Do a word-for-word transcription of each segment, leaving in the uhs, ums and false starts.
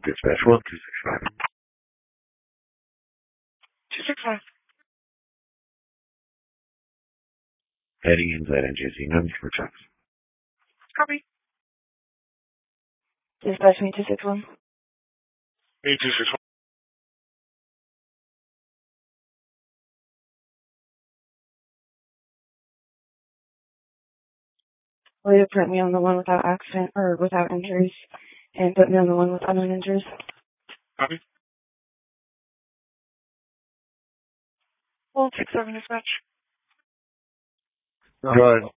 Dispatch one two six five. two six five. Heading in Z N J Z numbers for checks. Copy. Dispatch me two six one. Me two six one. Will you put me on the one without accident or without injuries and put me on the one with unknown injuries? Copy. One six seven dispatch. Go ahead.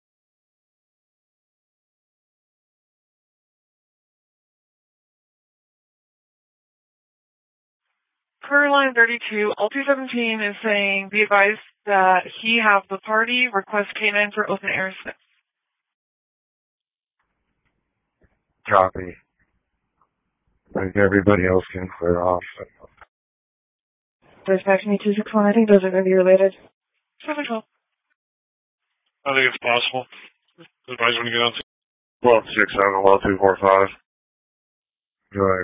Per line thirty-two, L two seventeen is saying, be advised that he have the party request K nine for open air sniff. Copy. I think everybody else can clear off. Dispatch me two six one. I think those are going to be related. seven twelve. I think it's possible. Advise when you get on to Well, six seven, well, two four five. Go ahead.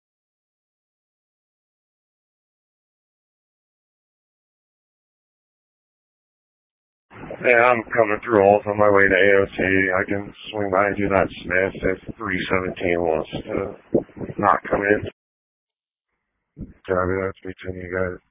Yeah, I'm coming through Alt on my way to A O T. I can swing by and do that Smith if three seventeen wants to not come in. Copy, that's between you guys.